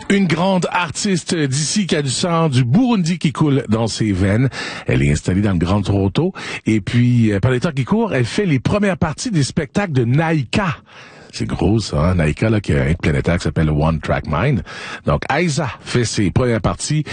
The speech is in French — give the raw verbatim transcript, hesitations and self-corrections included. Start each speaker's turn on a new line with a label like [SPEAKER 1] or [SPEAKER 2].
[SPEAKER 1] Une grande artiste d'ici qui a du sang du Burundi qui coule dans ses veines. Elle est installée dans le Grand Toronto. Et puis, par les temps qui courent, elle fait les premières parties des spectacles de Naïka. C'est gros, ça, hein? Naïka, là, qui a un planétaire qui s'appelle One Track Mind. Donc, Aïssa fait ses premières parties